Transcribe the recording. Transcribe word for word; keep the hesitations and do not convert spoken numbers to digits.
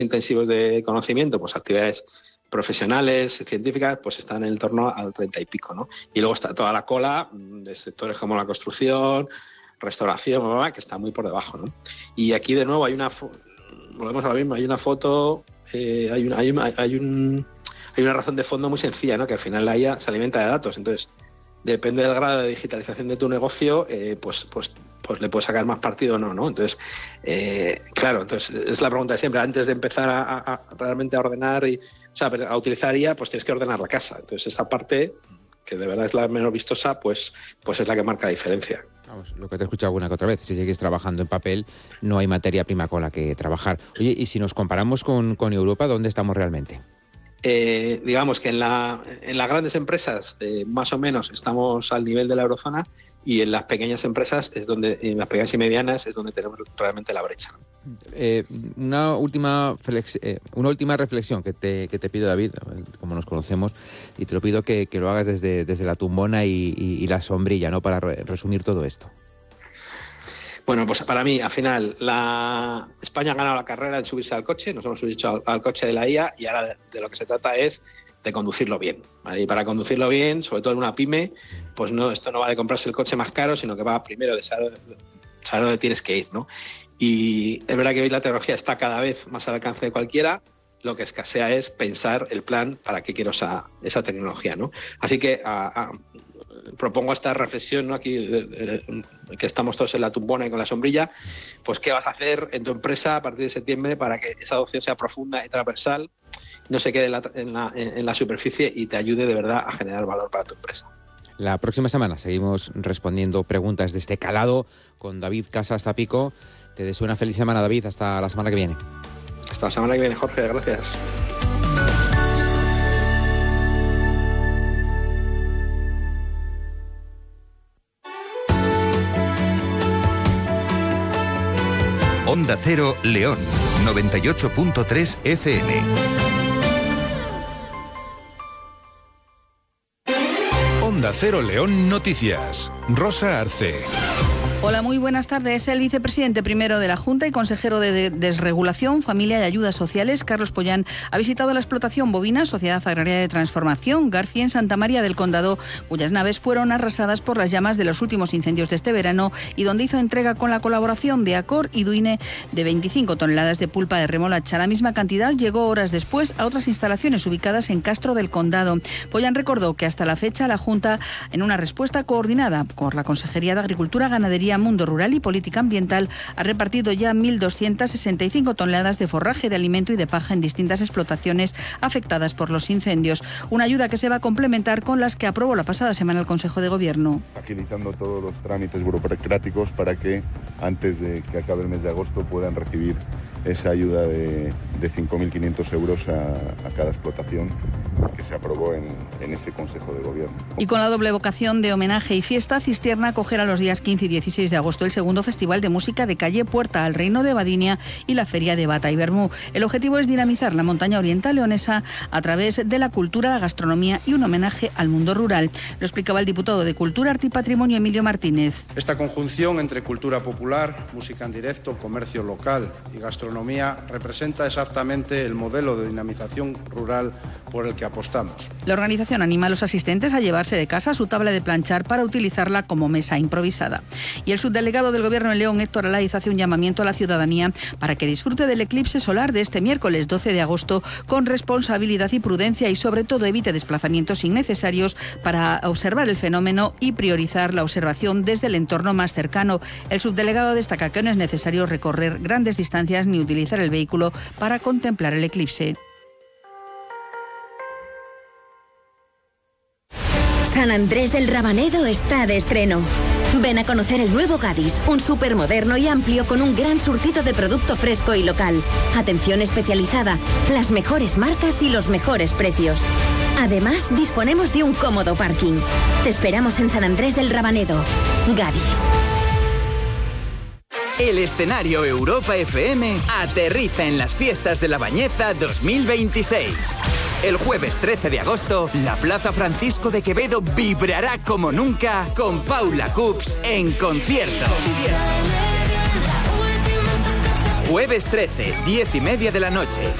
intensivos de conocimiento, pues actividades profesionales, científicas, pues están en torno al treinta y pico, ¿no? Y luego está toda la cola de sectores como la construcción, restauración, que está muy por debajo, ¿no? Y aquí de nuevo hay una, volvemos a lo mismo, hay una foto, eh, hay, una, hay, una, hay, un, hay una razón de fondo muy sencilla, ¿no? Que al final la I A se alimenta de datos, entonces depende del grado de digitalización de tu negocio, eh, pues, pues, pues le puedes sacar más partido o no, ¿no? Entonces, eh, claro, entonces es la pregunta de siempre, antes de empezar a, a, a realmente a ordenar y, o sea, a utilizar I A, pues tienes que ordenar la casa. Entonces esa parte, que de verdad es la menos vistosa, pues, pues es la que marca la diferencia. Vamos, lo que te he escuchado alguna que otra vez, si sigues trabajando en papel, no hay materia prima con la que trabajar. Oye, y si nos comparamos con, con Europa, ¿dónde estamos realmente? Eh, digamos que en, la, en las grandes empresas eh, más o menos estamos al nivel de la eurozona, y en las pequeñas empresas es donde, en las pequeñas y medianas es donde tenemos realmente la brecha. Eh, una última flex, eh, una última reflexión que te, que te pido, David, como nos conocemos, y te lo pido que, que lo hagas desde, desde la tumbona y, y, y la sombrilla, ¿no? Para re- resumir todo esto. Bueno, pues para mí, al final, la España ha ganado la carrera en subirse al coche, nos hemos subido al, al coche de la I A, y ahora de, de lo que se trata es de conducirlo bien, ¿vale? Y para conducirlo bien, sobre todo en una pyme, pues no, esto no va de comprarse el coche más caro, sino que va primero de saber, saber dónde tienes que ir, ¿no? Y es verdad que hoy la tecnología está cada vez más al alcance de cualquiera, lo que escasea es pensar el plan para qué quiero esa, esa tecnología, ¿no? Así que a, a, propongo esta reflexión, ¿no? Aquí de, de, de, que estamos todos en la tumbona y con la sombrilla, pues qué vas a hacer en tu empresa a partir de septiembre para que esa adopción sea profunda y transversal, no se quede en la, en, la, en la superficie y te ayude de verdad a generar valor para tu empresa. La próxima semana seguimos respondiendo preguntas de este calado con David Casas Zapico. Te deseo una feliz semana, David. Hasta la semana que viene. Hasta la semana que viene, Jorge. Gracias. Onda Cero León, noventa y ocho punto tres F M. Onda Cero León Noticias. Rosa Arce. Hola, muy buenas tardes. El vicepresidente primero de la Junta y consejero de Desregulación, Familia y Ayudas Sociales, Carlos Pollán, ha visitado la explotación bovina Sociedad Agraria de Transformación Garfi en Santa María del Condado, cuyas naves fueron arrasadas por las llamas de los últimos incendios de este verano, y donde hizo entrega con la colaboración de Acor y Duine de veinticinco toneladas de pulpa de remolacha. La misma cantidad llegó horas después a otras instalaciones ubicadas en Castro del Condado. Pollán recordó que hasta la fecha la Junta, en una respuesta coordinada por la Consejería de Agricultura, Ganadería, Mundo Rural y Política Ambiental, ha repartido ya mil doscientas sesenta y cinco toneladas de forraje, de alimento y de paja en distintas explotaciones afectadas por los incendios. Una ayuda que se va a complementar con las que aprobó la pasada semana el Consejo de Gobierno. Agilizando todos los trámites burocráticos para que antes de que acabe el mes de agosto puedan recibir esa ayuda de, de cinco mil quinientos euros a, a cada explotación que se aprobó en, en ese Consejo de Gobierno. Y con la doble vocación de homenaje y fiesta, Cistierna acogerá los días quince y dieciséis de agosto el segundo Festival de Música de Calle Puerta al Reino de Badinia y la Feria de Bata y Bermú. El objetivo es dinamizar la montaña oriental leonesa a través de la cultura, la gastronomía y un homenaje al mundo rural. Lo explicaba el diputado de Cultura, Arte y Patrimonio, Emilio Martínez. Esta conjunción entre cultura popular, música en directo, comercio local y gastronomía representa exactamente el modelo de dinamización rural por el que apostamos. La organización anima a los asistentes a llevarse de casa su tabla de planchar para utilizarla como mesa improvisada. Y el subdelegado del Gobierno en León, Héctor Alaiz, hace un llamamiento a la ciudadanía para que disfrute del eclipse solar de este miércoles doce de agosto con responsabilidad y prudencia, y sobre todo evite desplazamientos innecesarios para observar el fenómeno y priorizar la observación desde el entorno más cercano. El subdelegado destaca que no es necesario recorrer grandes distancias ni utilizar el vehículo para contemplar el eclipse. San Andrés del Rabanedo está de estreno. Ven a conocer el nuevo Gadis, un súper moderno y amplio con un gran surtido de producto fresco y local. Atención especializada, las mejores marcas y los mejores precios. Además, disponemos de un cómodo parking. Te esperamos en San Andrés del Rabanedo. Gadis. El escenario Europa F M aterriza en las fiestas de La Bañeza dos mil veintiséis. El jueves trece de agosto, la Plaza Francisco de Quevedo vibrará como nunca con Paula Cups en concierto. Jueves trece, diez y media de la noche.